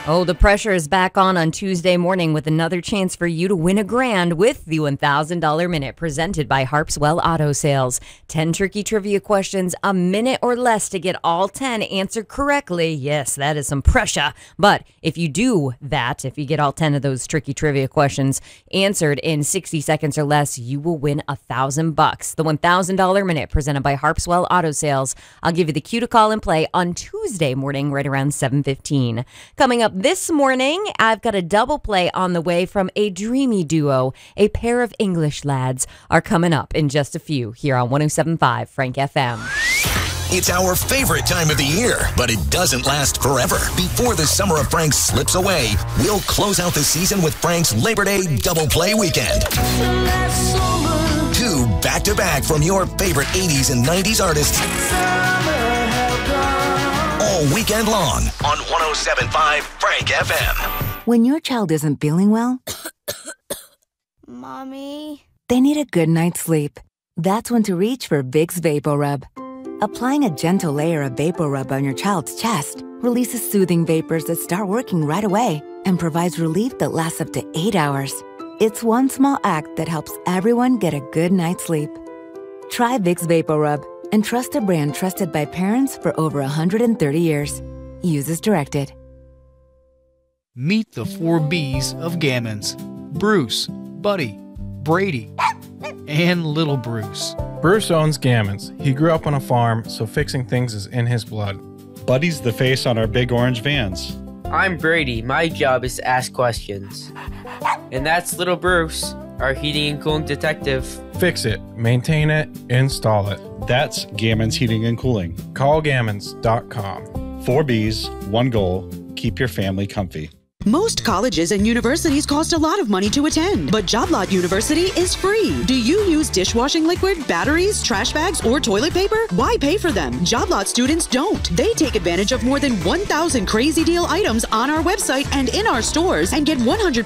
Oh, the pressure is back on Tuesday morning with another chance for you to win a grand with the $1,000 Minute presented by Harpswell Auto Sales. 10 tricky trivia questions, a minute or less to get all 10 answered correctly. Yes, that is some pressure. But if you do that, if you get all 10 of those tricky trivia questions answered in 60 seconds or less, you will win $1,000. The $1,000 Minute presented by Harpswell Auto Sales. I'll give you the cue to call and play on Tuesday morning right around 7:15. Coming up this morning, I've got a double play on the way from a dreamy duo. A pair of English lads are coming up in just a few here on 107.5 Frank FM. It's our favorite time of the year, but it doesn't last forever. Before the summer of Frank slips away, we'll close out the season with Frank's Labor Day double play weekend. 2 back-to-back from your favorite 80s and 90s artists. All weekend long on 107.5 Frank FM. When your child isn't feeling well, Mommy? They need a good night's sleep. That's when to reach for Vicks VapoRub. Applying a gentle layer of VapoRub on your child's chest releases soothing vapors that start working right away and provides relief that lasts up to 8 hours. It's one small act that helps everyone get a good night's sleep. Try Vicks VapoRub and trust a brand trusted by parents for over 130 years. Use as directed. Meet the 4 B's of Gammons. Bruce, Buddy, Brady, and Little Bruce. Bruce owns Gammons. He grew up on a farm, so fixing things is in his blood. Buddy's the face on our big orange vans. I'm Brady. My job is to ask questions. And that's Little Bruce, our heating and cooling detective. Fix it, maintain it, install it. That's Gammons Heating and Cooling. Call Gammons.com. 4 B's, 1 goal. Keep your family comfy. Most colleges and universities cost a lot of money to attend, but JobLot University is free. Do you use dishwashing liquid, batteries, trash bags, or toilet paper? Why pay for them? JobLot students don't. They take advantage of more than 1,000 crazy deal items on our website and in our stores and get 100%